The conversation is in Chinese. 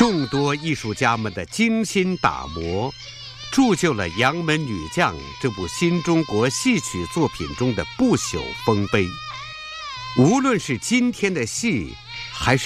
众多艺术家们的精心打磨，铸就了《杨门女将》这部新中国戏曲作品中的不朽丰碑。无论是今天的戏，还是